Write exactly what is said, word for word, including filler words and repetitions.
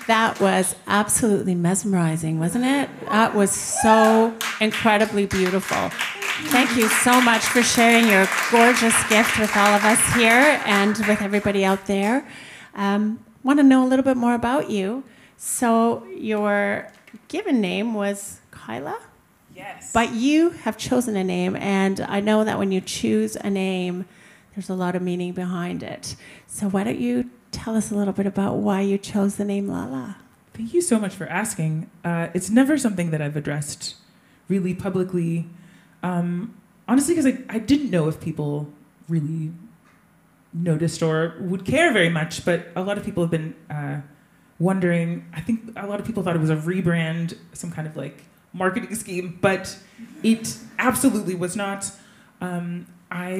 That was absolutely mesmerizing, wasn't it? That was so incredibly beautiful. Thank you so much for sharing your gorgeous gift with all of us here and with everybody out there. Um, want to know a little bit more about you. So your given name was Kyla? Yes. But you have chosen a name, and I know that when you choose a name, there's a lot of meaning behind it. So why don't you tell us a little bit about why you chose the name Lala? Thank you so much for asking. Uh, it's never something that I've addressed really publicly, um, honestly, because I, I didn't know if people really noticed or would care very much, but a lot of people have been uh, wondering. I think a lot of people thought it was a rebrand, some kind of like marketing scheme, but it absolutely was not. Um, I